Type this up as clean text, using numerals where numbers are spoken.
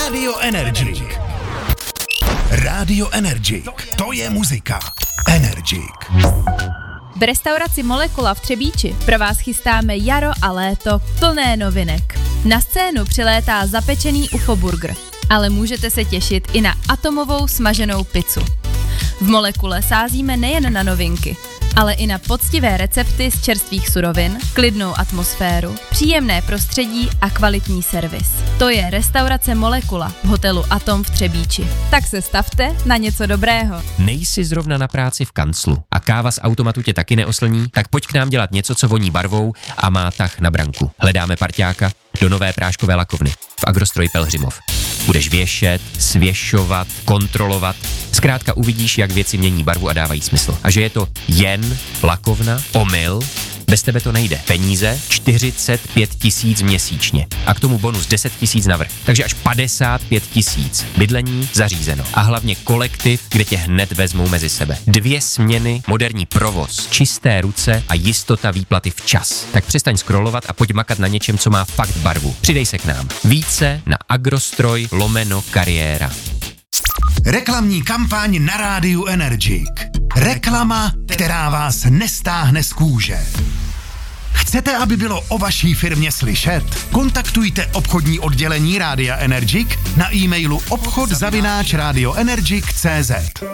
Radio Energik. Radio Energik. To je muzika. Energik. V restauraci Molekula v Třebíči pro vás chystáme jaro a léto plné novinek. Na scénu přilétá zapečený UFO burger, ale můžete se těšit i na atomovou smaženou pizzu. V Molekule sázíme nejen na novinky, ale i na poctivé recepty z čerstvých surovin, klidnou atmosféru, příjemné prostředí a kvalitní servis. To je restaurace Molekula v hotelu Atom v Třebíči. Tak se stavte na něco dobrého. Nejsi zrovna na práci v kanclu a káva z automatu tě taky neoslní, tak pojď k nám dělat něco, co voní barvou a má tah na branku. Hledáme parťáka do nové práškové lakovny v Agrostroji Pelhřimov. Budeš věšet, svěšovat, kontrolovat. Zkrátka uvidíš, jak věci mění barvu a dávají smysl. A že je to jen lakovna, omyl, bez tebe to nejde. Peníze 45 000 měsíčně. A k tomu bonus 10 000 navrch. Takže až 55 000. Bydlení zařízeno. A hlavně kolektiv, kde tě hned vezmou mezi sebe. 2 směny, moderní provoz, čisté ruce a jistota výplaty včas. Tak přestaň scrollovat a pojď makat na něčem, co má fakt barvu. Přidej se k nám. Více na agrostroj/kariéra. Reklamní kampaň na rádiu Energik. Reklama, která vás nestáhne z kůže. Chcete, aby bylo o vaší firmě slyšet? Kontaktujte obchodní oddělení Rádia Energik na e-mailu obchod@radioenergik.cz.